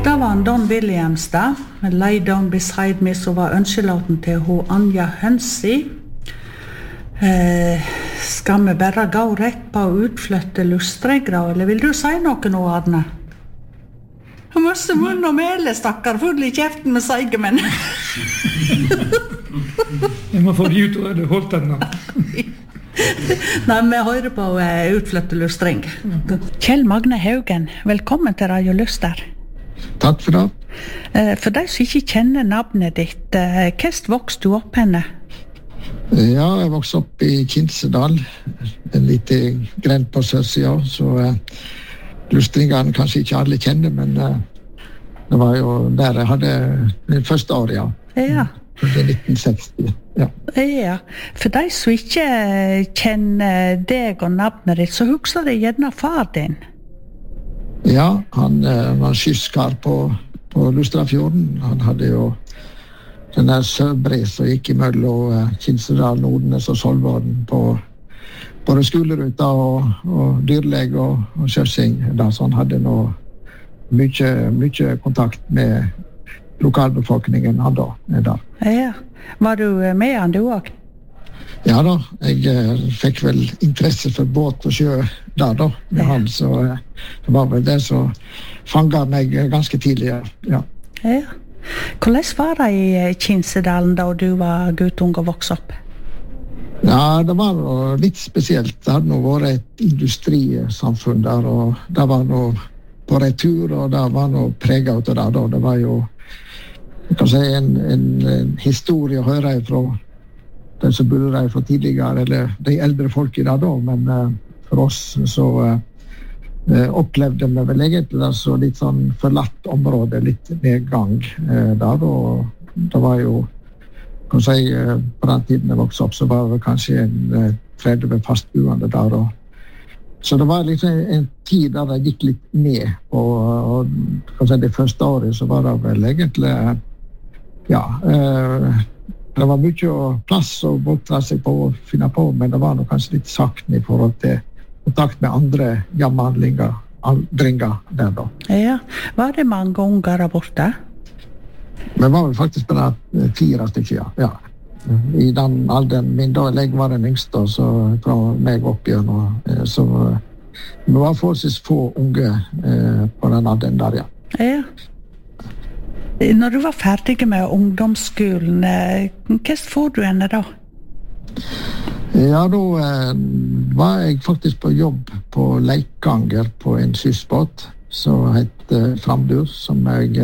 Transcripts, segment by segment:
Det var en Don Williams da, Lay Down Beside Me, som var ønskelåten til hun Anja Hønsi. Skal vi bare gå rett på å utflytte lustregra, eller vil du si noe nå, Arne? Hun måtte munn og mele, stakkar, full I kjeften med seige, men... Jeg må få det ut, og det holdt den da. Nei, vi hører på utflytte lustreng. Kjell Magne Haugen, velkommen til Radio Luster. Takk for det. For deg som ikke kjenner navnet ditt, hvordan vokste du opp henne? Ja, jeg vokste opp I Kinsedal, en liten grend på sørsida, så lustringene kanskje ikke alle kjenner, men det var jo der jeg hadde min første år, ja. Ja. I 1960, ja. Ja, for deg som ikke kjenner deg og navnet ditt, så husker jeg gjerne far din. Ja, han var skyskar på Lustrafjorden. Han hadde jo den der Søbre som gikk imellom Kinsedal, Nordnes og Solvården på både skoleruta og dyrleg og kjørsing. Så han hadde nå mye kontakt med lokalbefolkningen han da. Ja, var du med han du også? Ja da, jeg fikk vel interesse for båt og sjø der da, med han, så det var vel det som fanget meg ganske tidlig, ja. Ja. Hvordan var det I Kinsedalen da du var guttung og vokste opp? Ja, det var litt spesielt. Det hadde nå vært et industrisamfunn der, og det var nå på retur, og det var nå preget av det da. Det var jo, jeg kan si, en historie å høre fra den som bodde der fra tidligere, eller de eldre folk I det da, men for oss så opplevde vi vel egentlig det så litt sånn forlatt område, litt nedgang der, og det var jo, kan si, på den tiden jeg vokste opp, så var det kanskje en 30 fastboende der, så det var liksom en tid der det gikk litt ned, og kan si, det første året så var det vel egentlig, ja, det var mye plass å bortre seg på og finne på, men det var nok kanskje litt sakten I forhold til kontakt med andre jammehandlinger, aldringer der da. Ja, var det mange unger der borte? Men var vel faktisk bare 4 stykker, ja. I den alderen min da, jeg var den yngste, så fra meg opp igjen, så det var forholdsvis få unge på den alderen der, ja. Ja. Når du var ferdig med ungdomsskolen, hva får du henne da? Ja, da var jeg faktisk på jobb på Leikanger på en sysbåt som heter Framdur, som jeg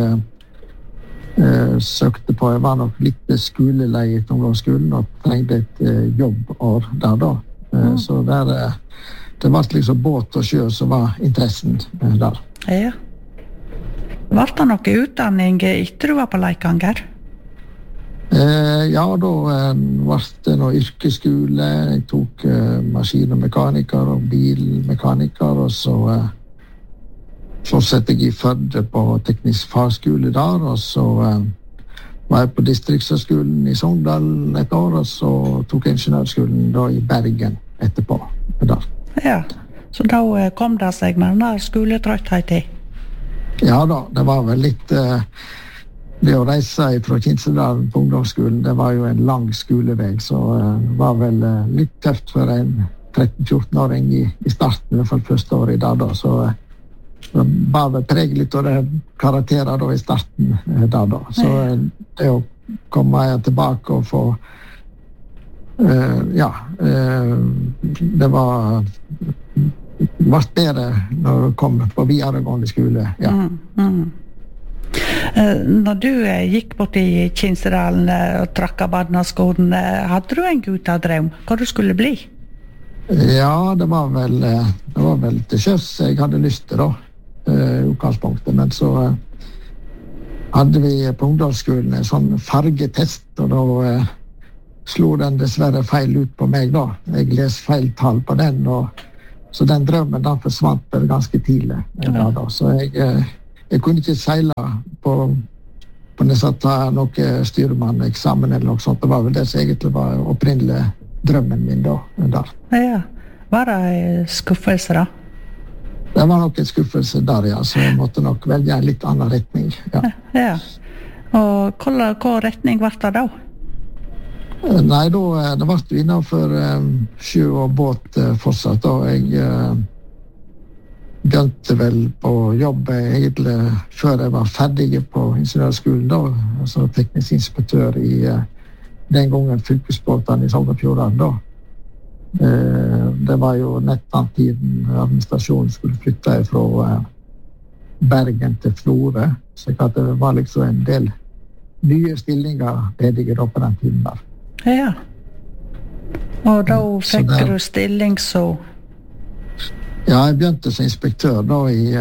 søkte på. Jeg var nok litt skoleleie I ungdomsskolen og trengte et jobbår der da. Så der, det var liksom båt og sjø som var interessen der. Ja. Var det noe utdanning etter du var på Leikanger? Ja, da var det noe yrkesskole. Jeg tok maskin- og mekaniker og bilmekaniker, og så fortsatte jeg I Førde på teknisk fagskole der, og så var jeg på distriktshøgskolen I Sogndal et år, og så tok jeg ingeniørskolen da I Bergen etterpå. Der. Ja, så da kom det seg med denne skoletrøtthet I? Ja da, det var vel litt det å reise fra Kinsedal på ungdomsskolen, det var jo en lang skolevei, så det var vel litt tøft for en 13-14-åring I starten, I hvert fall første året I dag da, så det var vel preg litt av det karakterer da I starten der da, så det å komme tilbake og få ja, det var bedre når du kom på videregående skole, ja. Når du gikk bort I Kinsedalen og trakk av barneskolen, hadde du en guttadrøm hva du skulle bli? Ja, det var vel til sjøs jeg hadde lyst til da, I utgangspunktet, men så hadde vi på ungdomsskolen en sånn fargetest, og da slo den dessverre feil ut på meg da. Jeg les feil tall på den, så den drømmen da forsvant vel ganske tidlig. Da. Så jeg kunne ikke seile på nesten ta noe styrmann-eksamen eller noe sånt. Det var vel det som egentlig var opprinnelig drømmen min da. Der. Ja, var det skuffelse da? Det var nok en skuffelse der, ja, så jeg måtte nok velge en litt annen retning. Ja. Ja. Og hva retning var det da? Nei, det ble jo innenfor sjø og båt fortsatt. Da jeg begynte vel på jobb egentlig før jeg var ferdig på ingeniørskolen, da, altså teknisk inspektør i den gangen fylkesbåten i Sogn og Fjordane. Da. Det var jo nettopp tiden administrasjonen skulle flytte fra Bergen til Florø, så det var liksom en del nye stillinger ledige da på den tiden der. Ja. Og da fikk du stilling så? Ja, jeg begynte som inspektør da i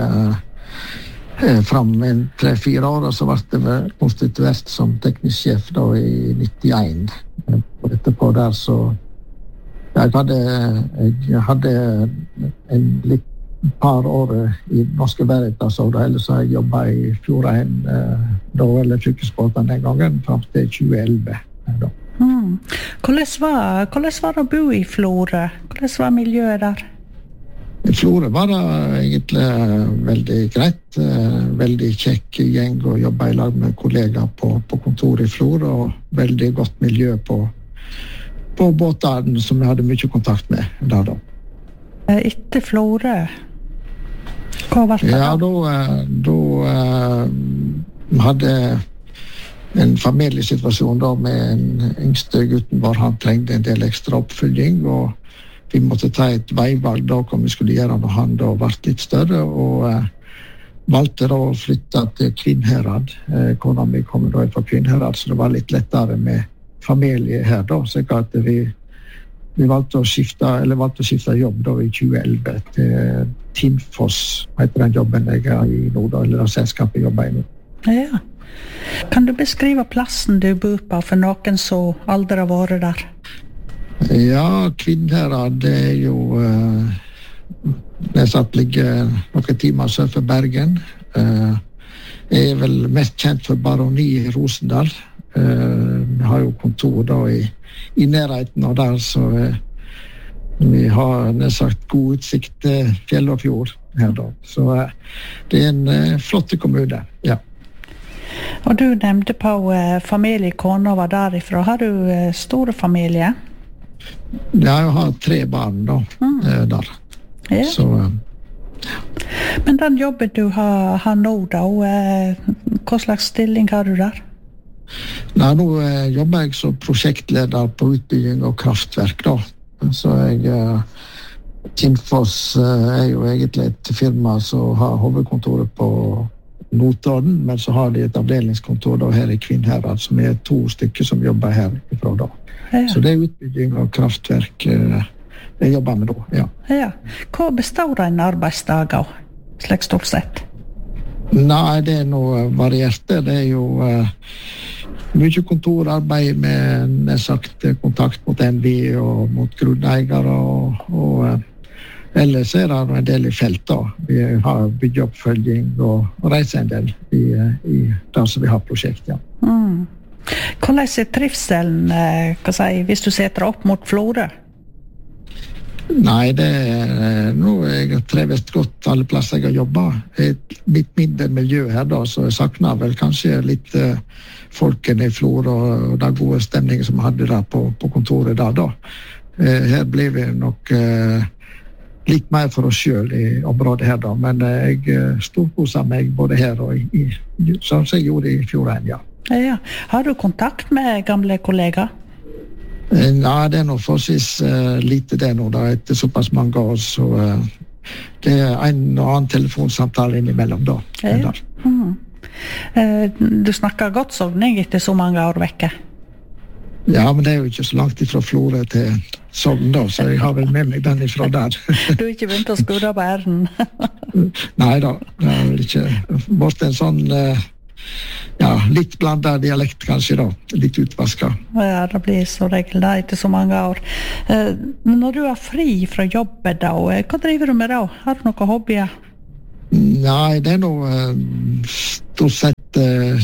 fram 3-4 år, og så ble det konstituert som teknisk sjef da i 91. Og etterpå der så jeg hadde en litt par år i Norske Veritas, og ellers har jeg jobbet i Fjordheim da, eller fylkesbåten den gangen, frem til 2011. Da. Hvordan var det å bo i Florø? Hvordan var miljøet der? I Florø var det egentlig veldig greit. Veldig kjekk gjeng å jobbe i lag med kollegaer på kontoret i Florø, og veldig godt miljø på båten som jeg hadde mye kontakt med der da. Etter Florø, hva var det da? Ja, da hadde en familiesituasjon da med en yngste gutten vår. Han trengte en del ekstra oppfølging, og vi måtte ta et veivalg da hva vi skulle gjøre når han da ble litt større, og valgte da å flytte til Kvinnherad. Kona mi kom da fra Kvinnherad, så det var litt lettere med familie her da, så vi valgte å skifte jobb da i 2011 til Tinfoss, heter den jobben jeg er i nå, eller selskapet jobber i nå. Ja. Kan du beskrive plassen du bor på for noen som aldri har vært der? Ja, Kvinnherad, det er jo nesten ligger noen timer sør for Bergen. Jeg er vel mest kjent for Baroni i Rosendal. Vi har jo kontor da i nærheten av der, så vi har nedsagt god utsikt til fjell og fjord her da. Så det er en flott kommune, ja. Og du nevnte på familie, kona var derifra. Har du store familie? Ja, jeg har 3 barn da, der. Ja. Så, Men den jobben du har nå da, hva slags stilling har du der? Nei, nå jobber jeg som prosjektleder på utbygging og kraftverk da. Så Tinfoss er jo egentlig et firma som har hovedkontoret på Notodden, men så har de et avdelingskontor da her i Kvinnherad, som er 2 stykker som jobber her ifra da. Ja. Så det er utbygging av kraftverk jeg jobber med da, ja. Ja. Hva består en arbeidsdag av, slik stort sett? Nei, det er noe varierte. Det er jo mye kontorarbeid med nedsagt kontakt mot NV og mot grunneiere, og ellers er det en del i felt da. Vi har byggeoppfølging og reiser en del i det som vi har prosjekt, ja. Hvordan er trivselen, hvis du setter opp mot Florø? Nei, det er noe jeg har trives godt alle plasser jeg har jobbet. Et litt mindre miljø her da, så jeg savner vel kanskje litt folkene i Florø og den gode stemningen som vi hadde der på kontoret der da. Her blir vi nok litt mer for oss selv i området her da, men jeg storkoser meg både her og som jeg gjorde i Fjordheim, ja. Ja. Har du kontakt med gamle kollegaer? Nei, det er noe forholdsvis lite det nå da, etter såpass mange år, så det er en og annen telefonsamtale innimellom da. Ja. Du snakker godt sogning etter så mange år vekke? Ja, men det er jo ikke så langt ifra Florø til Sogn da, så jeg har vel med meg den ifra der. Du har ikke begynt å skurre på æren? Nei da, det er vel ikke vært en sånn litt blandet dialekt kanskje da, litt utvasket. Ja, det blir så regel da etter så mange år. Når du er fri fra jobbet da, hva driver du med da? Har du noen hobbyer? Nei, det er noe stort sett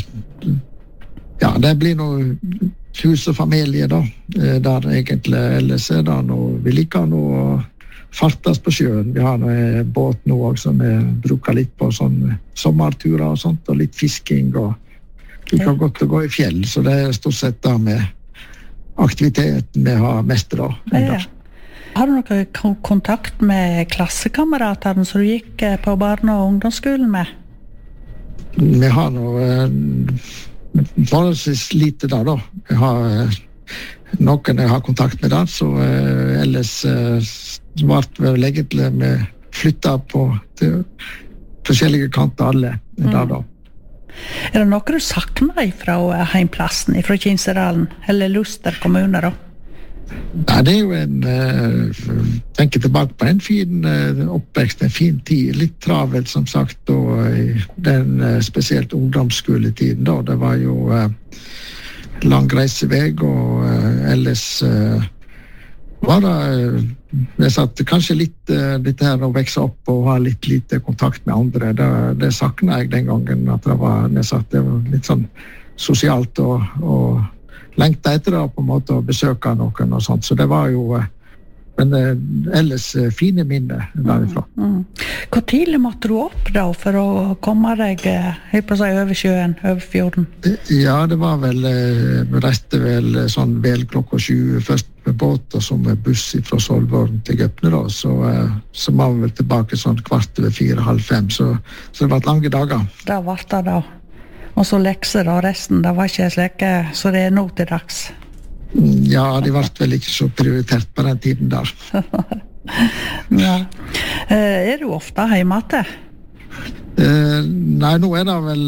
det blir noe hus og familie da, der egentlig ellers er det noe vi liker noe fartes på sjøen. Vi har en båt nå også, som vi bruker litt på sånn sommerturer og sånt, og litt fisking, og vi kan godt gå i fjell, så det stort sett da med aktiviteten vi har mest da. Ja. Har du noe kontakt med klassekameratene som du gikk på barne- og ungdomsskolen med? Vi har noe forholdsvis lite da. Vi har noen jeg har kontakt med der, så ellers ble vel egentlig vi flyttet på til forskjellige kanter alle der da. Er det noe du savner fra heimplassen, fra Kinserdalen, eller Luster kommune da? Ja, det jo tenker tilbake på en fin oppvekst, en fin tid, litt travelt som sagt, og den spesielt ungdomsskoletiden da, det var jo lang reiseveg, og ellers var det satt kanskje litt her å vekse opp og ha litt lite kontakt med andre. Det savnet jeg den gangen, at det var litt sånn sosialt og lengte etter det på en måte å besøke noen og sånt. Så det var jo men ellers fine minner derifra. Hvor tidlig måtte du opp da for å komme deg over sjøen, over fjorden? Ja, det var vel reiste vel sånn vel klokka 7 først med båt og så med buss fra Solvorn til Gøpne da, så var vi vel tilbake sånn 4:15, så det var lange dager. Det var det da. Og så lekser og resten, det var ikke slik så det nå til dags. Ja, de ble vel ikke så prioritert på den tiden der. Ja. Er du ofte hjemme til? Nei, nå det vel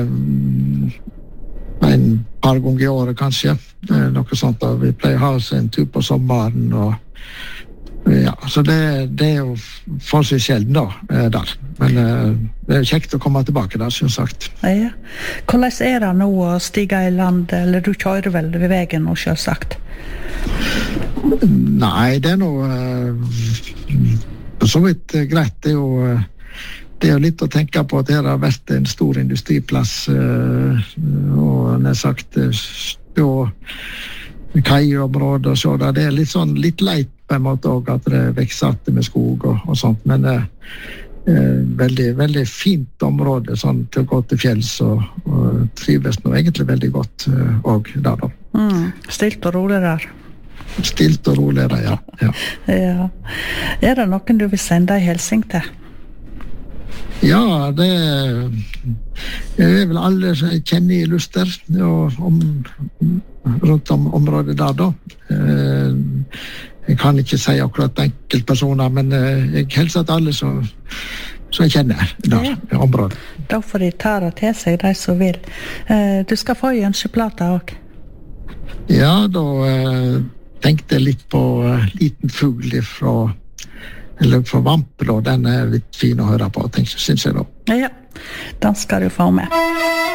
en par ganger i året kanskje. Noe sånt da. Vi pleier å ha oss en tur på sommeren, og ja, så det jo forholdsvis sjelden da, der. Men det jo kjekt å komme tilbake der, som sagt. Ja. Hvordan det nå å stige i land, eller du kjører vel ved veien nå, selvsagt? Nei, det noe så vidt greit. Det jo litt å tenke på at det har vært en stor industriplass, og nær sagt kaiområder og så der. Det litt sånn litt leit på en måte også, at det vekser att med skog og sånt, men veldig, veldig fint område sånn, til å gå til fjells, og trives nå egentlig veldig godt også der da. Stilt og rolig der? Stilt og rolig der, ja. Ja. Er det noen du vil sende en hilsing til? Ja, det vel alle som jeg kjenner i Luster, og rundt om området der da. Jeg kan ikke si akkurat enkeltpersoner, men jeg hilser til alle som jeg kjenner der, i området. Da får de ta det til seg, de som vil. Du skal få en ønskeplate også. Ja, da tenkte jeg litt på Liten fugl fra Vampel, og den litt fin å høre på, synes jeg da. Ja, den skal du få med.